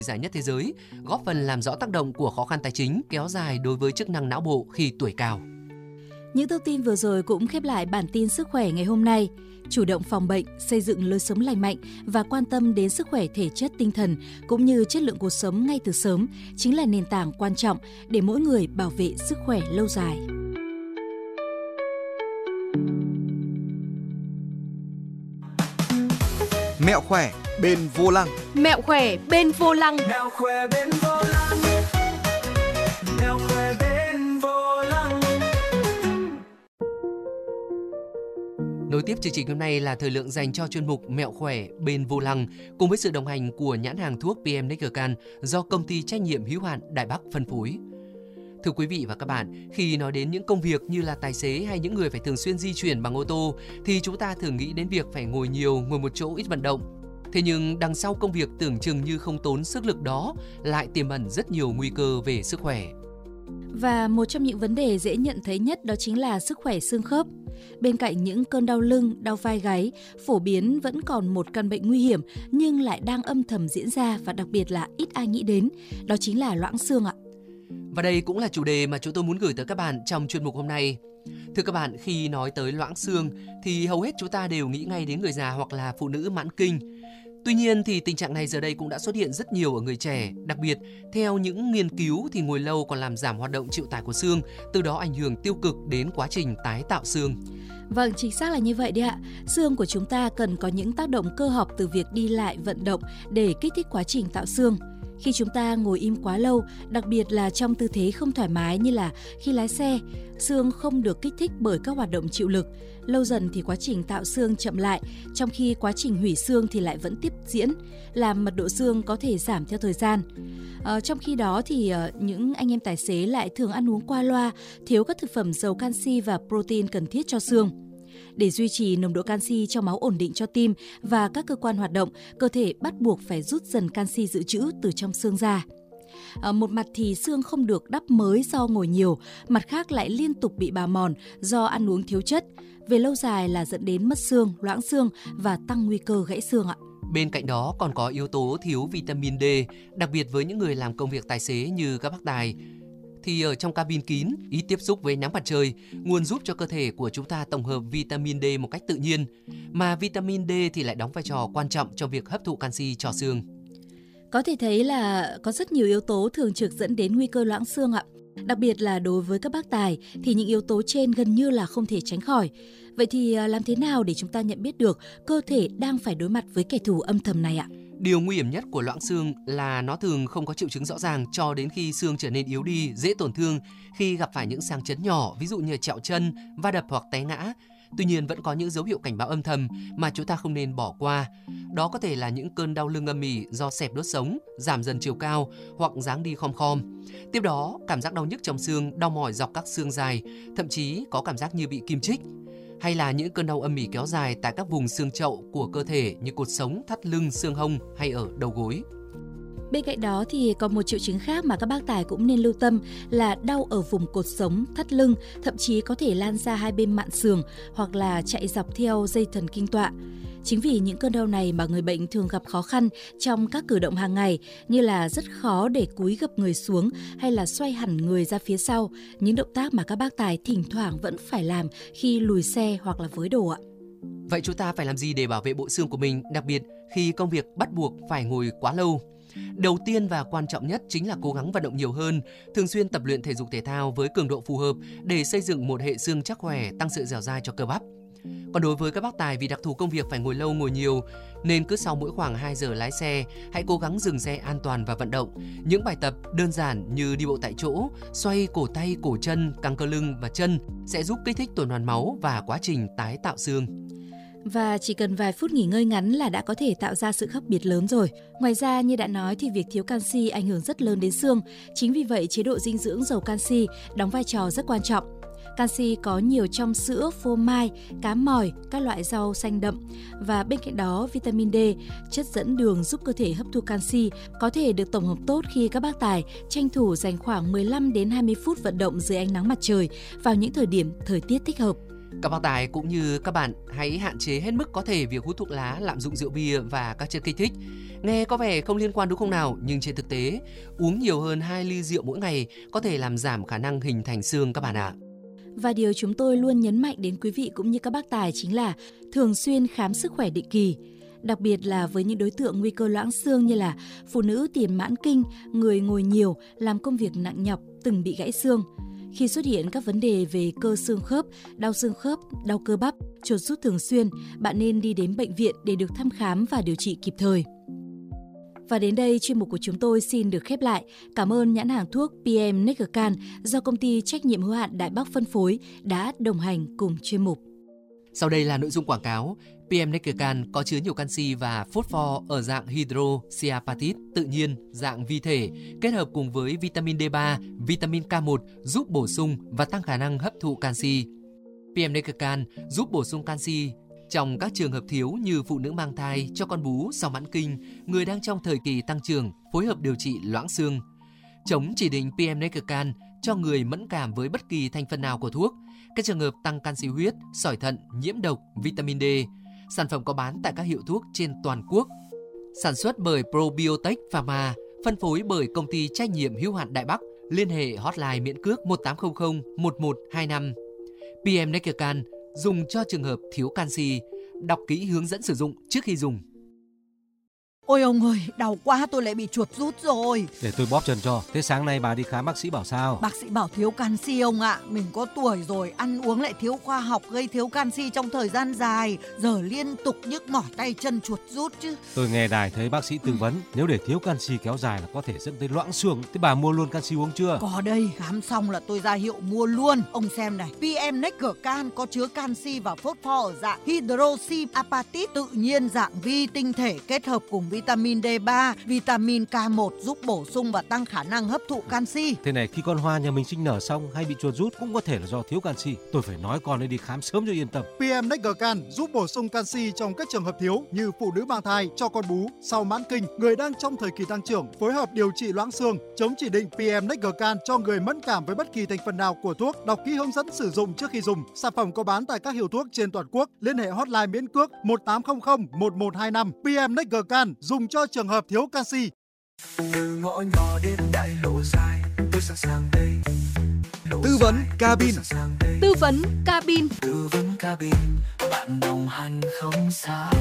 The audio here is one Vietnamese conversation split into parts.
giải nhất thế giới, góp phần làm rõ tác động của khó khăn tài chính kéo dài đối với chức năng não bộ khi tuổi cao. Những thông tin vừa rồi cũng khép lại bản tin sức khỏe ngày hôm nay. Chủ động phòng bệnh, xây dựng lối sống lành mạnh và quan tâm đến sức khỏe thể chất tinh thần cũng như chất lượng cuộc sống ngay từ sớm chính là nền tảng quan trọng để mỗi người bảo vệ sức khỏe lâu dài. Mẹo khỏe bên vô lăng. Mẹo khỏe bên vô lăng. Mẹo khỏe bên vô lăng. Mẹo khỏe bên vô lăng. Nối tiếp chương trình hôm nay là thời lượng dành cho chuyên mục Mẹo khỏe bên vô lăng cùng với sự đồng hành của nhãn hàng thuốc PM Neckercan do công ty trách nhiệm hữu hạn Đại Bắc phân phối. Thưa quý vị và các bạn, khi nói đến những công việc như là tài xế hay những người phải thường xuyên di chuyển bằng ô tô thì chúng ta thường nghĩ đến việc phải ngồi nhiều, ngồi một chỗ ít vận động. Thế nhưng đằng sau công việc tưởng chừng như không tốn sức lực đó lại tiềm ẩn rất nhiều nguy cơ về sức khỏe. Và một trong những vấn đề dễ nhận thấy nhất đó chính là sức khỏe xương khớp. Bên cạnh những cơn đau lưng, đau vai gáy, phổ biến vẫn còn một căn bệnh nguy hiểm nhưng lại đang âm thầm diễn ra và đặc biệt là ít ai nghĩ đến, đó chính là loãng xương ạ. Và đây cũng là chủ đề mà chúng tôi muốn gửi tới các bạn trong chuyên mục hôm nay. Thưa các bạn, khi nói tới loãng xương thì hầu hết chúng ta đều nghĩ ngay đến người già hoặc là phụ nữ mãn kinh. Tuy nhiên thì tình trạng này giờ đây cũng đã xuất hiện rất nhiều ở người trẻ. Đặc biệt, theo những nghiên cứu thì ngồi lâu còn làm giảm hoạt động chịu tải của xương, từ đó ảnh hưởng tiêu cực đến quá trình tái tạo xương. Vâng, chính xác là như vậy đấy ạ. Xương của chúng ta cần có những tác động cơ học từ việc đi lại, vận động để kích thích quá trình tạo xương. Khi chúng ta ngồi im quá lâu, đặc biệt là trong tư thế không thoải mái như là khi lái xe, xương không được kích thích bởi các hoạt động chịu lực. Lâu dần thì quá trình tạo xương chậm lại, trong khi quá trình hủy xương thì lại vẫn tiếp diễn, làm mật độ xương có thể giảm theo thời gian. Trong khi đó thì những anh em tài xế lại thường ăn uống qua loa, thiếu các thực phẩm giàu canxi và protein cần thiết cho xương. Để duy trì nồng độ canxi trong máu ổn định cho tim và các cơ quan hoạt động, cơ thể bắt buộc phải rút dần canxi dự trữ từ trong xương ra. Một mặt thì xương không được đắp mới do ngồi nhiều, mặt khác lại liên tục bị bào mòn do ăn uống thiếu chất. Về lâu dài là dẫn đến mất xương, loãng xương và tăng nguy cơ gãy xương ạ. Bên cạnh đó còn có yếu tố thiếu vitamin D, đặc biệt với những người làm công việc tài xế như các bác tài. Thì ở trong cabin kín, ít tiếp xúc với nắng mặt trời, nguồn giúp cho cơ thể của chúng ta tổng hợp vitamin D một cách tự nhiên. Mà vitamin D thì lại đóng vai trò quan trọng trong việc hấp thụ canxi cho xương. Có thể thấy là có rất nhiều yếu tố thường trực dẫn đến nguy cơ loãng xương ạ. Đặc biệt là đối với các bác tài thì những yếu tố trên gần như là không thể tránh khỏi. Vậy thì làm thế nào để chúng ta nhận biết được cơ thể đang phải đối mặt với kẻ thù âm thầm này ạ? Điều nguy hiểm nhất của loãng xương là nó thường không có triệu chứng rõ ràng cho đến khi xương trở nên yếu đi, dễ tổn thương khi gặp phải những sang chấn nhỏ, ví dụ như trẹo chân, va đập hoặc té ngã. Tuy nhiên vẫn có những dấu hiệu cảnh báo âm thầm mà chúng ta không nên bỏ qua. Đó có thể là những cơn đau lưng âm ỉ do xẹp đốt sống, giảm dần chiều cao hoặc dáng đi khom khom. Tiếp đó, cảm giác đau nhức trong xương, đau mỏi dọc các xương dài, thậm chí có cảm giác như bị kim chích. Hay là những cơn đau âm ỉ kéo dài tại các vùng xương chậu của cơ thể như cột sống, thắt lưng, xương hông hay ở đầu gối. Bên cạnh đó thì còn một triệu chứng khác mà các bác tài cũng nên lưu tâm là đau ở vùng cột sống, thắt lưng, thậm chí có thể lan ra hai bên mạn xương hoặc là chạy dọc theo dây thần kinh tọa. Chính vì những cơn đau này mà người bệnh thường gặp khó khăn trong các cử động hàng ngày như là rất khó để cúi gập người xuống hay là xoay hẳn người ra phía sau, những động tác mà các bác tài thỉnh thoảng vẫn phải làm khi lùi xe hoặc là với đồ ạ. Vậy chúng ta phải làm gì để bảo vệ bộ xương của mình, đặc biệt khi công việc bắt buộc phải ngồi quá lâu? Đầu tiên và quan trọng nhất chính là cố gắng vận động nhiều hơn, thường xuyên tập luyện thể dục thể thao với cường độ phù hợp để xây dựng một hệ xương chắc khỏe, tăng sự dẻo dai cho cơ bắp. Còn đối với các bác tài vì đặc thù công việc phải ngồi lâu ngồi nhiều nên cứ sau mỗi khoảng 2 giờ lái xe, hãy cố gắng dừng xe an toàn và vận động. Những bài tập đơn giản như đi bộ tại chỗ, xoay cổ tay, cổ chân, căng cơ lưng và chân sẽ giúp kích thích tuần hoàn máu và quá trình tái tạo xương. Và chỉ cần vài phút nghỉ ngơi ngắn là đã có thể tạo ra sự khác biệt lớn rồi. Ngoài ra, như đã nói thì việc thiếu canxi ảnh hưởng rất lớn đến xương. Chính vì vậy, chế độ dinh dưỡng giàu canxi đóng vai trò rất quan trọng. Canxi có nhiều trong sữa, phô mai, cá mòi, các loại rau xanh đậm. Và bên cạnh đó, vitamin D, chất dẫn đường giúp cơ thể hấp thu canxi, có thể được tổng hợp tốt khi các bác tài tranh thủ dành khoảng 15 đến 20 phút vận động dưới ánh nắng mặt trời vào những thời điểm thời tiết thích hợp. Các bác tài cũng như các bạn hãy hạn chế hết mức có thể việc hút thuốc lá, lạm dụng rượu bia và các chất kích thích. Nghe có vẻ không liên quan đúng không nào? Nhưng trên thực tế, uống nhiều hơn 2 ly rượu mỗi ngày có thể làm giảm khả năng hình thành xương các bạn ạ. Và điều chúng tôi luôn nhấn mạnh đến quý vị cũng như các bác tài chính là thường xuyên khám sức khỏe định kỳ. Đặc biệt là với những đối tượng nguy cơ loãng xương như là phụ nữ tiền mãn kinh, người ngồi nhiều, làm công việc nặng nhọc, từng bị gãy xương. Khi xuất hiện các vấn đề về cơ xương khớp, đau cơ bắp, chuột rút thường xuyên, bạn nên đi đến bệnh viện để được thăm khám và điều trị kịp thời. Và đến đây, chuyên mục của chúng tôi xin được khép lại. Cảm ơn nhãn hàng thuốc PM Neckercan do công ty trách nhiệm hữu hạn Đại Bắc phân phối đã đồng hành cùng chuyên mục. Sau đây là nội dung quảng cáo. PM Neckercan có chứa nhiều canxi và phosphor ở dạng hydroxyapatite tự nhiên, dạng vi thể, kết hợp cùng với vitamin D3, vitamin K1 giúp bổ sung và tăng khả năng hấp thụ canxi. PM Neckercan giúp bổ sung canxi trong các trường hợp thiếu như phụ nữ mang thai, cho con bú sau mãn kinh, người đang trong thời kỳ tăng trưởng, phối hợp điều trị loãng xương. Chống chỉ định PM Neckercan cho người mẫn cảm với bất kỳ thành phần nào của thuốc, các trường hợp tăng canxi huyết, sỏi thận, nhiễm độc, vitamin D. Sản phẩm có bán tại các hiệu thuốc trên toàn quốc. Sản xuất bởi Probiotech Pharma, phân phối bởi công ty trách nhiệm hữu hạn Đại Bắc. Liên hệ hotline miễn cước 1800 1125. PM Neckercan dùng cho trường hợp thiếu canxi. Đọc kỹ hướng dẫn sử dụng trước khi dùng. Ôi ông ơi, đau quá, tôi lại bị chuột rút rồi. Để tôi bóp chân cho. Thế sáng nay bà đi khám bác sĩ bảo sao? Bác sĩ bảo thiếu canxi ông ạ. Mình có tuổi rồi, ăn uống lại thiếu khoa học, gây thiếu canxi trong thời gian dài. Giờ liên tục nhức mỏi tay chân, chuột rút chứ. Tôi nghe đài thấy bác sĩ tư vấn, nếu để thiếu canxi kéo dài là có thể dẫn tới loãng xương. Thế bà mua luôn canxi uống chưa? Có đây, khám xong là tôi ra hiệu mua luôn. Ông xem này, PM Neckercan có chứa canxi và phosphor ở dạng hydroxyapatite tự nhiên, dạng vi tinh thể kết hợp cùng vitamin D3, vitamin K1 giúp bổ sung và tăng khả năng hấp thụ canxi. Thế này, khi con hoa nhà mình sinh nở xong hay bị chuột rút cũng có thể là do thiếu canxi. Tôi phải nói con ấy đi khám sớm cho yên tâm. PM Neckercan giúp bổ sung canxi trong các trường hợp thiếu như phụ nữ mang thai, cho con bú, sau mãn kinh, người đang trong thời kỳ tăng trưởng, phối hợp điều trị loãng xương. Chống chỉ định PM Neckercan cho người mẫn cảm với bất kỳ thành phần nào của thuốc. Đọc kỹ hướng dẫn sử dụng trước khi dùng. Sản phẩm có bán tại các hiệu thuốc trên toàn quốc. Liên hệ hotline miễn cước 1800 1125. PM Neckercan dùng cho trường hợp thiếu canxi. Từ ngõ nhỏ đến đại lộ dài, tôi sẵn sàng đây. Tư vấn cabin. Tư vấn cabin. Tư vấn cabin, bạn đồng hành không xa.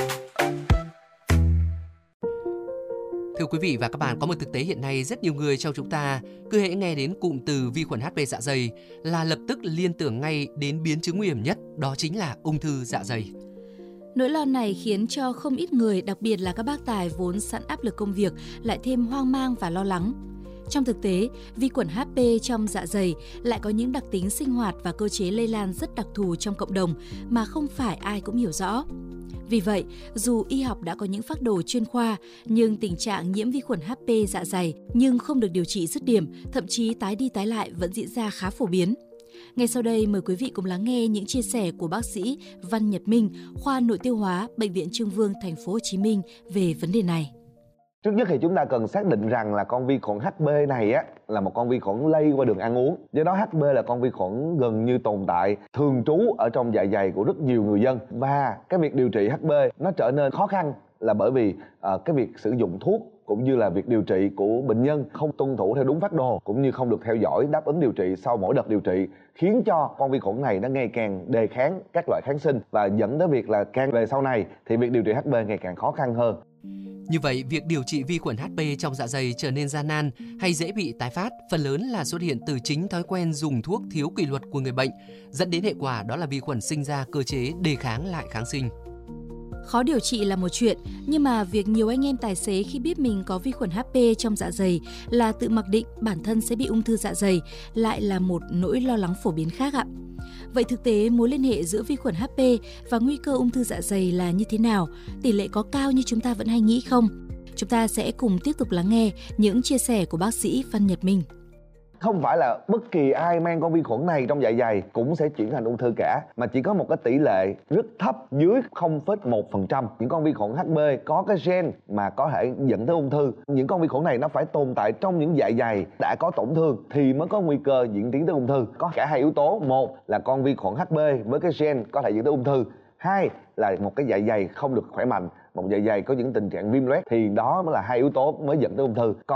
Thưa quý vị và các bạn, có một thực tế hiện nay rất nhiều người trong chúng ta cứ hễ nghe đến cụm từ vi khuẩn HP dạ dày là lập tức liên tưởng ngay đến biến chứng nguy hiểm nhất, đó chính là ung thư dạ dày. Nỗi lo này khiến cho không ít người, đặc biệt là các bác tài vốn sẵn áp lực công việc, lại thêm hoang mang và lo lắng. Trong thực tế, vi khuẩn HP trong dạ dày lại có những đặc tính sinh hoạt và cơ chế lây lan rất đặc thù trong cộng đồng mà không phải ai cũng hiểu rõ. Vì vậy, dù y học đã có những phác đồ chuyên khoa, nhưng tình trạng nhiễm vi khuẩn HP dạ dày nhưng không được điều trị dứt điểm, thậm chí tái đi tái lại vẫn diễn ra khá phổ biến. Ngay sau đây, mời quý vị cùng lắng nghe những chia sẻ của bác sĩ Văn Nhật Minh, khoa nội tiêu hóa, Bệnh viện Trưng Vương, Thành phố Hồ Chí Minh về vấn đề này. Trước nhất thì chúng ta cần xác định rằng là con vi khuẩn HP này là một con vi khuẩn lây qua đường ăn uống. Do đó HP là con vi khuẩn gần như tồn tại thường trú ở trong dạ dày của rất nhiều người dân. Và cái việc điều trị HP nó trở nên khó khăn là bởi vì cái việc sử dụng thuốc cũng như là việc điều trị của bệnh nhân không tuân thủ theo đúng phác đồ, cũng như không được theo dõi đáp ứng điều trị sau mỗi đợt điều trị, khiến cho con vi khuẩn này nó ngày càng đề kháng các loại kháng sinh và dẫn tới việc là càng về sau này thì việc điều trị HP ngày càng khó khăn hơn. Như vậy, việc điều trị vi khuẩn HP trong dạ dày trở nên gian nan hay dễ bị tái phát, phần lớn là xuất hiện từ chính thói quen dùng thuốc thiếu kỷ luật của người bệnh, dẫn đến hệ quả đó là vi khuẩn sinh ra cơ chế đề kháng lại kháng sinh. Khó điều trị là một chuyện, nhưng mà việc nhiều anh em tài xế khi biết mình có vi khuẩn HP trong dạ dày là tự mặc định bản thân sẽ bị ung thư dạ dày lại là một nỗi lo lắng phổ biến khác ạ. Vậy thực tế mối liên hệ giữa vi khuẩn HP và nguy cơ ung thư dạ dày là như thế nào? Tỷ lệ có cao như chúng ta vẫn hay nghĩ không? Chúng ta sẽ cùng tiếp tục lắng nghe những chia sẻ của bác sĩ Văn Nhật Minh. Không phải là bất kỳ ai mang con vi khuẩn này trong dạ dày cũng sẽ chuyển thành ung thư cả, mà chỉ có một cái tỷ lệ rất thấp dưới 0,1%. Những con vi khuẩn HB có cái gen mà có thể dẫn tới ung thư. Những con vi khuẩn này nó phải tồn tại trong những dạ dày đã có tổn thương thì mới có nguy cơ diễn tiến tới ung thư. Có cả hai yếu tố, một là con vi khuẩn HB với cái gen có thể dẫn tới ung thư, hai là một cái dạ dày không được khỏe mạnh, một dạ dày có những tình trạng viêm loét, thì đó mới là hai yếu tố mới dẫn tới ung thư. Còn